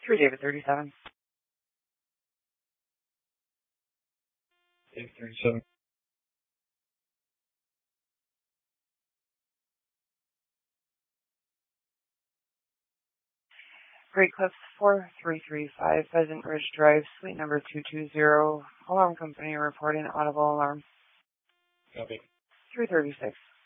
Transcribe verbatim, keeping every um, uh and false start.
three David thirty-seven. David thirty-seven. Great Cliffs four three three five, Pheasant Ridge Drive, suite number two two zero. Alarm company reporting audible alarm. Copy. three thirty-six.